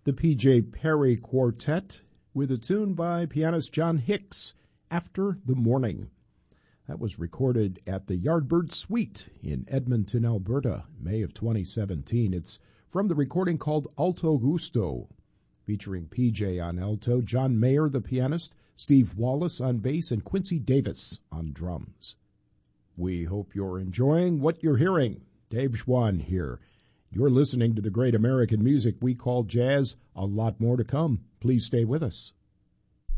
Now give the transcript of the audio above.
The P.J. Perry Quartet with a tune by pianist John Hicks, After the Morning. That was recorded at the Yardbird Suite in Edmonton, Alberta, May of 2017. It's from the recording called Alto Gusto, featuring P.J. on alto, John Mayer, the pianist, Steve Wallace on bass, and Quincy Davis on drums. We hope you're enjoying what you're hearing. Dave Schwann here. You're listening to the great American music we call jazz. A lot more to come. Please stay with us.